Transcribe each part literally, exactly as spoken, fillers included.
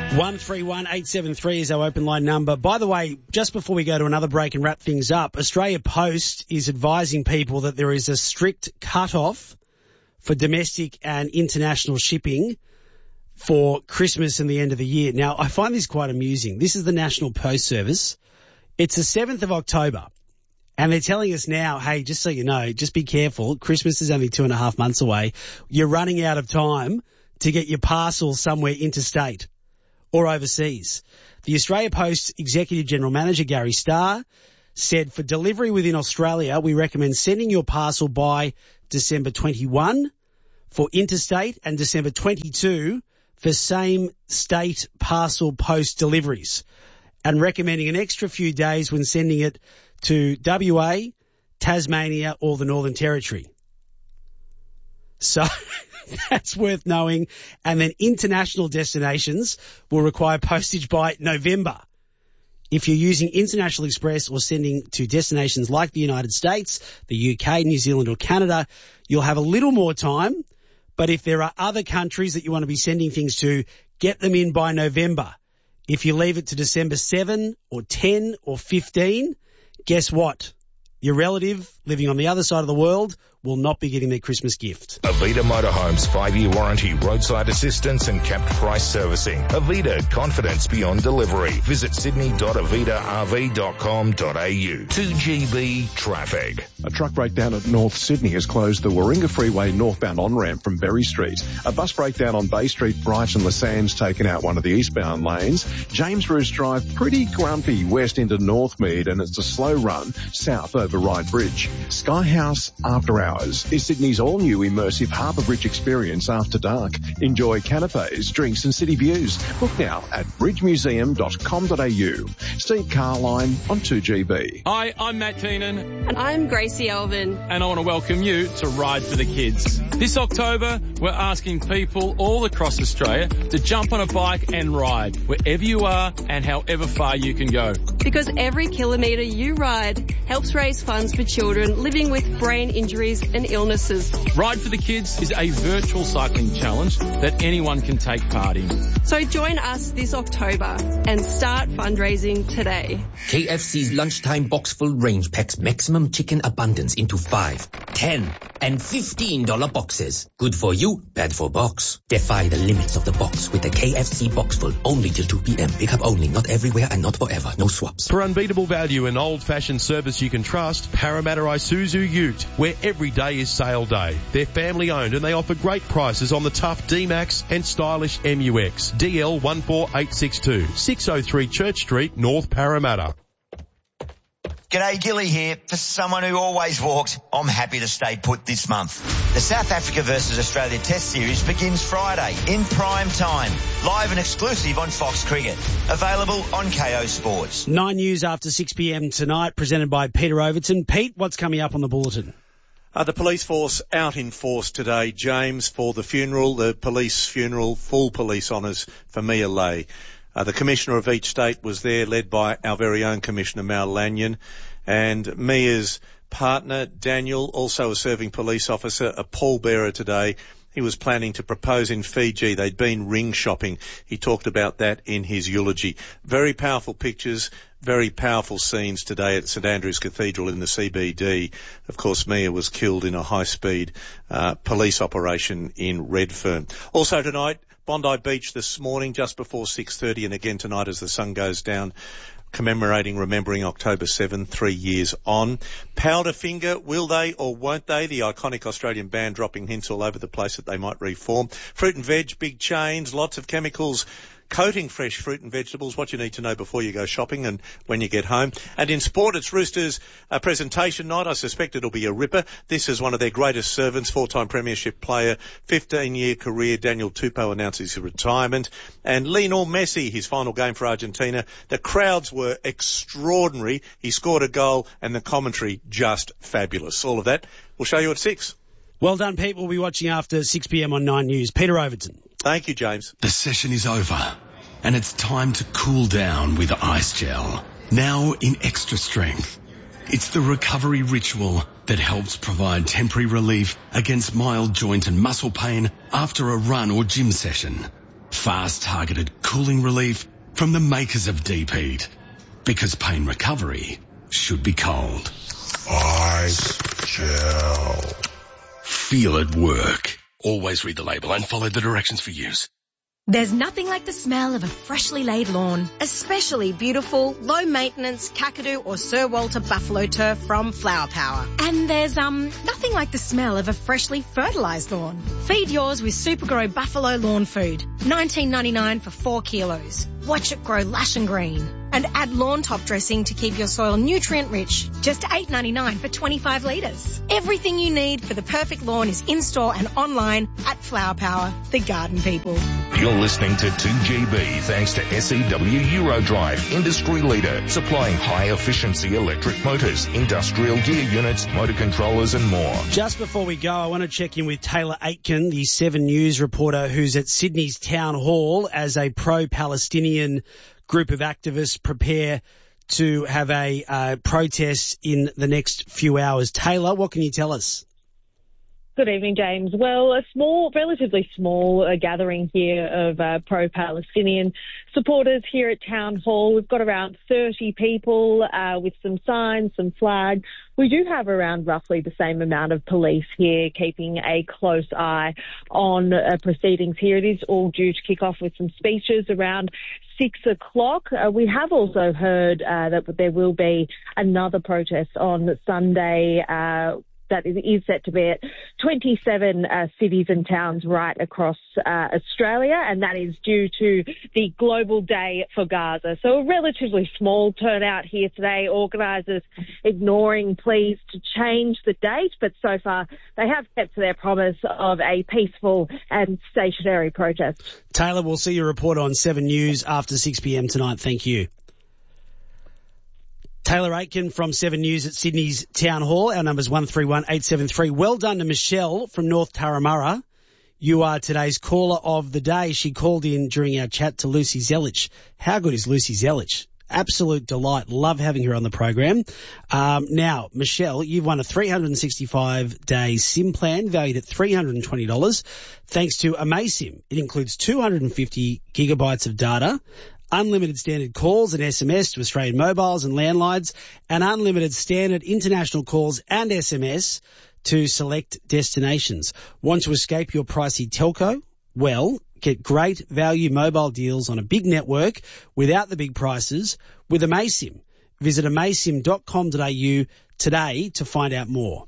one three one eight seven three is our open line number. By the way, just before we go to another break and wrap things up, Australia Post is advising people that there is a strict cut-off for domestic and international shipping for Christmas and the end of the year. Now, I find this quite amusing. This is the National Post Service. It's the seventh of October, and they're telling us now, hey, just so you know, just be careful. Christmas is only two and a half months away. You're running out of time to get your parcel somewhere interstate or overseas. The Australia Post Executive General Manager, Gary Starr, said for delivery within Australia, we recommend sending your parcel by December twenty-first for interstate and December twenty-second for same state parcel post deliveries, and recommending an extra few days when sending it to W A, Tasmania or the Northern Territory. So that's worth knowing. And then international destinations will require postage by November. If you're using International Express or sending to destinations like the United States, the U K, New Zealand or Canada, you'll have a little more time. But if there are other countries that you want to be sending things to, get them in by November. If you leave it to December seventh or ten or fifteen, guess what? Your relative living on the other side of the world will not be getting their Christmas gift. Avita Motorhomes five-year warranty, roadside assistance and capped price servicing. Avita, confidence beyond delivery. Visit sydney dot avita r v dot com dot a u. two G B traffic. A truck breakdown at North Sydney has closed the Warringah Freeway northbound on-ramp from Berry Street. A bus breakdown on Bay Street, Brighton Le Sands taken out one of the eastbound lanes. James Roos Drive pretty grumpy west into Northmead, and it's a slow run south over Ryde Bridge. Sky House After Hours is Sydney's all-new immersive Harbour Bridge experience after dark. Enjoy canapes, drinks and city views. Book now at bridge museum dot com dot a u. Steve Carline on two G B. Hi, I'm Matt Keenan. And I'm Gracie Elvin. And I want to welcome you to Ride for the Kids. This October, we're asking people all across Australia to jump on a bike and ride wherever you are and however far you can go. Because every kilometre you ride helps raise funds for children living with brain injuries and illnesses. Ride for the Kids is a virtual cycling challenge that anyone can take part in. So join us this October and start fundraising today. K F C's lunchtime box full range packs maximum chicken abundance into five, ten, and fifteen dollar boxes. Good for you, bad for box. Defy the limits of the box with the K F C box full only till two p.m. Pick up only, not everywhere and not forever. No swaps. For unbeatable value and old-fashioned service you can trust, Parramatta Isuzu Ute, where every day is sale day. They're family-owned and they offer great prices on the tough D-Max and stylish M U X. D L one four eight six two, six oh three Church Street, North Parramatta. G'day, Gilly here. For someone who always walked, I'm happy to stay put this month. The South Africa versus Australia Test Series begins Friday in prime time, live and exclusive on Fox Cricket. Available on K O Sports. Nine News after six p.m. tonight, presented by Peter Overton. Pete, what's coming up on the bulletin? Uh, the police force out in force today, James, for the funeral, the police funeral, full police honours for Mia Leigh. Uh, the commissioner of each state was there, led by our very own Commissioner Mal Lanyon, and Mia's partner, Daniel, also a serving police officer, a pallbearer today. He was planning to propose in Fiji. They'd been ring shopping. He talked about that in his eulogy. Very powerful pictures, very powerful scenes today at St Andrew's Cathedral in the C B D. Of course, Mia was killed in a high-speed uh, police operation in Redfern. Also tonight, Bondi Beach this morning, just before six thirty, and again tonight as the sun goes down, commemorating, remembering October seventh, three years on. Powderfinger, will they or won't they? The iconic Australian band dropping hints all over the place that they might reform. Fruit and veg, big chains, lots of chemicals coating fresh fruit and vegetables, what you need to know before you go shopping and when you get home. And in sport, it's Roosters' uh, presentation night. I suspect it'll be a ripper. This is one of their greatest servants, four-time premiership player, fifteen-year career. Daniel Tupou announces his retirement. And Lionel Messi, his final game for Argentina. The crowds were extraordinary. He scored a goal and the commentary just fabulous. All of that we'll show you at six. Well done, Pete. We'll be watching after six p.m. on Nine News. Peter Overton. Thank you, James. The session is over, and it's time to cool down with Ice Gel. Now in extra strength. It's the recovery ritual that helps provide temporary relief against mild joint and muscle pain after a run or gym session. Fast targeted cooling relief from the makers of Deep Heat. Because pain recovery should be cold. Ice Gel. Feel it work. Always read the label and follow the directions for use. There's nothing like the smell of a freshly laid lawn. Especially beautiful, low-maintenance Kakadu or Sir Walter Buffalo Turf from Flower Power. And there's um nothing like the smell of a freshly fertilised lawn. Feed yours with Supergrow Buffalo Lawn Food. nineteen ninety-nine for four kilos. Watch it grow lush and green. And add lawn top dressing to keep your soil nutrient-rich. Just eight ninety-nine for twenty-five litres. Everything you need for the perfect lawn is in-store and online at Flower Power, the garden people. You're listening to two G B thanks to S E W Eurodrive, industry leader, supplying high-efficiency electric motors, industrial gear units, motor controllers and more. Just before we go, I want to check in with Taylor Aitken, the Seven News reporter who's at Sydney's Town Hall as a pro-Palestinian group of activists prepare to have a uh, protest in the next few hours. Taylor, what can you tell us? Good evening, James. Well, a small, relatively small uh, gathering here of uh, pro-Palestinian supporters here at Town Hall. We've got around thirty people uh, with some signs, some flags. We do have around roughly the same amount of police here keeping a close eye on uh, proceedings here. It is all due to kick off with some speeches around six o'clock. Uh, we have also heard uh, that there will be another protest on Sunday uh that is set to be at twenty-seven uh, cities and towns right across uh, Australia, and that is due to the Global Day for Gaza. So a relatively small turnout here today, organisers ignoring pleas to change the date, but so far they have kept to their promise of a peaceful and stationary protest. Taylor, we'll see your report on Seven News after six p.m. tonight. Thank you. Taylor Aitken from Seven News at Sydney's Town Hall. Our number's one three one eight seven three. Well done to Michelle from North Turramurra. You are today's caller of the day. She called in during our chat to Lucy Zelich. How good is Lucy Zelich? Absolute delight. Love having her on the program. Um, now, Michelle, you've won a three hundred sixty-five day SIM plan valued at three hundred twenty dollars thanks to AmazSIM. It includes two hundred fifty gigabytes of data, unlimited standard calls and S M S to Australian mobiles and landlines, and unlimited standard international calls and S M S to select destinations. Want to escape your pricey telco? Well, get great value mobile deals on a big network without the big prices with AmazSIM. Visit amazsim dot com dot a u today to find out more.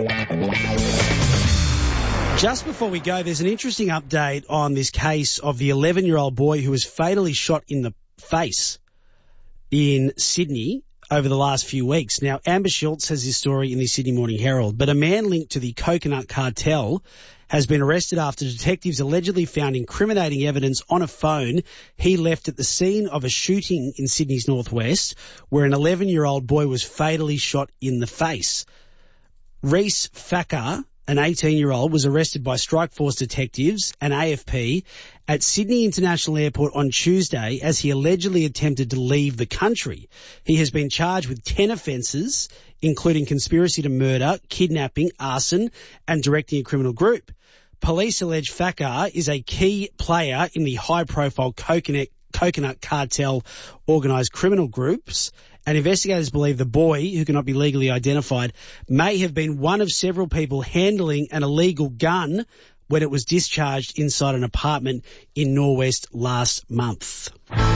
Just before we go, there's an interesting update on this case of the eleven-year-old boy who was fatally shot in the face in Sydney over the last few weeks. Now, Amber Schultz has this story in the Sydney Morning Herald, but a man linked to the Coconut Cartel has been arrested after detectives allegedly found incriminating evidence on a phone he left at the scene of a shooting in Sydney's northwest where an eleven-year-old boy was fatally shot in the face. Reese Facker, an eighteen-year-old, was arrested by Strikeforce detectives and A F P at Sydney International Airport on Tuesday as he allegedly attempted to leave the country. He has been charged with ten offences, including conspiracy to murder, kidnapping, arson, and directing a criminal group. Police allege Facker is a key player in the high-profile Coconut, Coconut Cartel organised criminal groups, and investigators believe the boy, who cannot be legally identified, may have been one of several people handling an illegal gun when it was discharged inside an apartment in Norwest last month.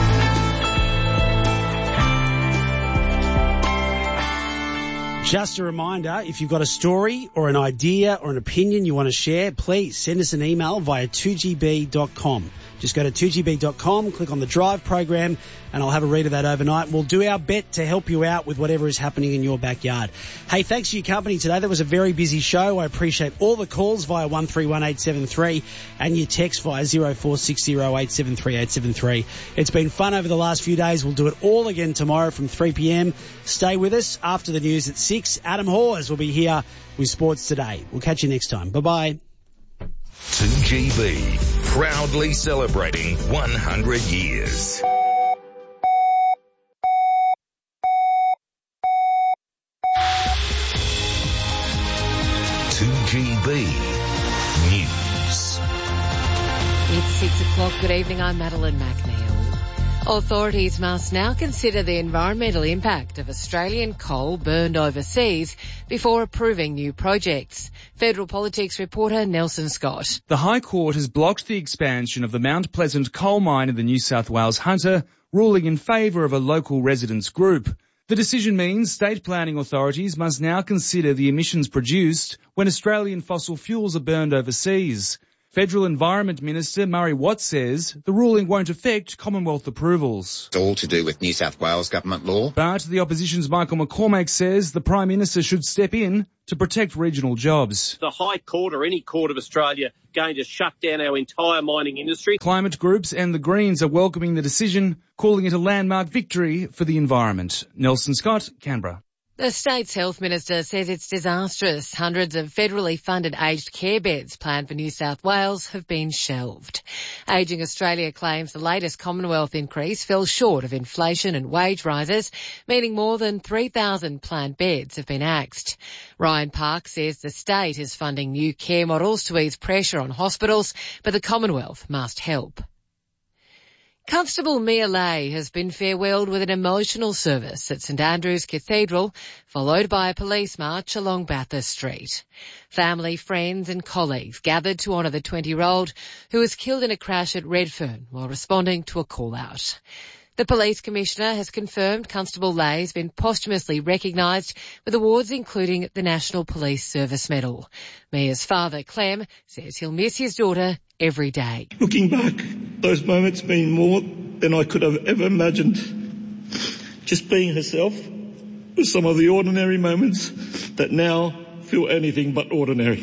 Just a reminder, if you've got a story or an idea or an opinion you want to share, please send us an email via two g b dot com. Just go to two g b dot com, click on the Drive program, and I'll have a read of that overnight. We'll do our bit to help you out with whatever is happening in your backyard. Hey, thanks for your company today. That was a very busy show. I appreciate all the calls via one three one eight seven three and your text via zero four six zero eight seven three eight seven three. It's been fun over the last few days. We'll do it all again tomorrow from three p.m. Stay with us after the news at six. Adam Hawes will be here with Sports Today. We'll catch you next time. Bye-bye. two G B, proudly celebrating one hundred years. two G B News. It's six o'clock. Good evening, I'm Madeline McNeil. Authorities must now consider the environmental impact of Australian coal burned overseas before approving new projects. Federal Politics reporter Nelson Scott. The High Court has blocked the expansion of the Mount Pleasant coal mine in the New South Wales Hunter, ruling in favour of a local residents group. The decision means state planning authorities must now consider the emissions produced when Australian fossil fuels are burned overseas. Federal Environment Minister Murray Watt says the ruling won't affect Commonwealth approvals. It's all to do with New South Wales government law. But the opposition's Michael McCormack says the Prime Minister should step in to protect regional jobs. The High Court or any court of Australia going to shut down our entire mining industry. Climate groups and the Greens are welcoming the decision, calling it a landmark victory for the environment. Nelson Scott, Canberra. The state's health minister says it's disastrous. Hundreds of federally funded aged care beds planned for New South Wales have been shelved. Ageing Australia claims the latest Commonwealth increase fell short of inflation and wage rises, meaning more than three thousand planned beds have been axed. Ryan Park says the state is funding new care models to ease pressure on hospitals, but the Commonwealth must help. Constable Mia Lay has been farewelled with an emotional service at St Andrew's Cathedral, followed by a police march along Bathurst Street. Family, friends and colleagues gathered to honour the twenty-year-old who was killed in a crash at Redfern while responding to a call-out. The Police Commissioner has confirmed Constable Lay has been posthumously recognised with awards including the National Police Service Medal. Mia's father, Clem, says he'll miss his daughter every day. Looking back, those moments mean more than I could have ever imagined. Just being herself was some of the ordinary moments that now feel anything but ordinary.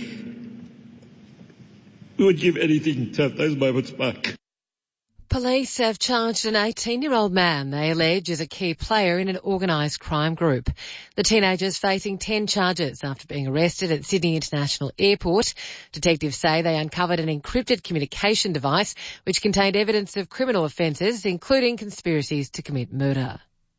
We would give anything to have those moments back. Police have charged an eighteen-year-old man they allege is a key player in an organised crime group. The teenager is facing ten charges after being arrested at Sydney International Airport. Detectives say they uncovered an encrypted communication device which contained evidence of criminal offences, including conspiracies to commit murder.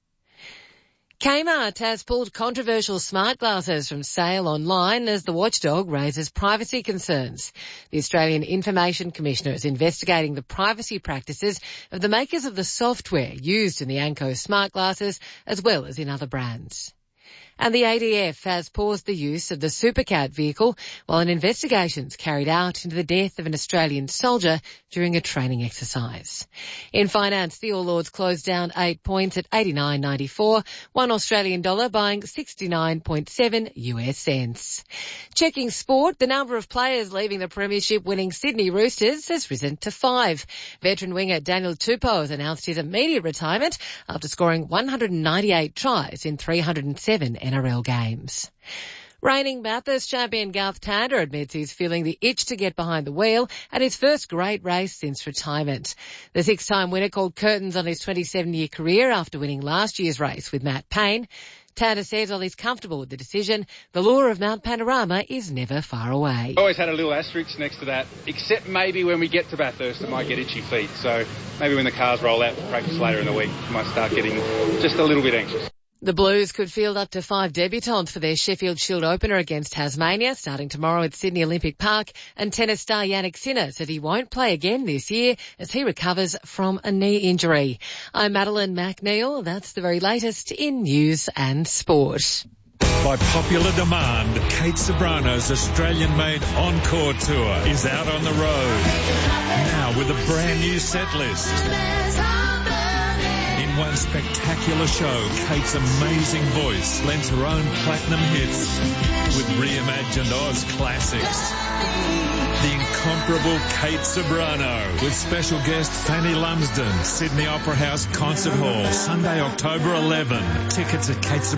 Kmart has pulled controversial smart glasses from sale online as the watchdog raises privacy concerns. The Australian Information Commissioner is investigating the privacy practices of the makers of the software used in the Anko smart glasses as well as in other brands. And the A D F has paused the use of the Supercat vehicle while an investigation is carried out into the death of an Australian soldier during a training exercise. In finance, the All Ords closed down eight points at eighty-nine ninety-four, one Australian dollar buying sixty-nine point seven U S cents. Checking sport, the number of players leaving the premiership winning Sydney Roosters has risen to five. Veteran winger Daniel Tupou has announced his immediate retirement after scoring one hundred ninety-eight tries in three hundred seven N R L games. Reigning Bathurst champion Garth Tander admits he's feeling the itch to get behind the wheel at his first great race since retirement. The six-time winner called curtains on his twenty-seven-year career after winning last year's race with Matt Payne. Tander says while he's comfortable with the decision, the lure of Mount Panorama is never far away. I always had a little asterisk next to that, except maybe when we get to Bathurst it might get itchy feet. So maybe when the cars roll out for practice later in the week, we might start getting just a little bit anxious. The Blues could field up to five debutants for their Sheffield Shield opener against Tasmania, starting tomorrow at Sydney Olympic Park, and tennis star Yannick Sinner said he won't play again this year as he recovers from a knee injury. I'm Madeline McNeil. That's the very latest in news and sport. By popular demand, Kate Ceberano's Australian-made Encore Tour is out on the road. Now with a brand new set list. In one spectacular show, Kate's amazing voice lends her own platinum hits with reimagined Oz classics. The incomparable Kate Ceberano with special guest Fanny Lumsden, Sydney Opera House Concert Hall, Sunday, October eleventh. Tickets at Kate